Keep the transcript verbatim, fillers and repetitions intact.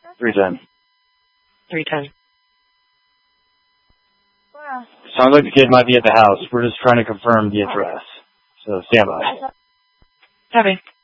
three ten. three ten. Sounds like the kid might be at the house. We're just trying to confirm the address. So stand by. Copy.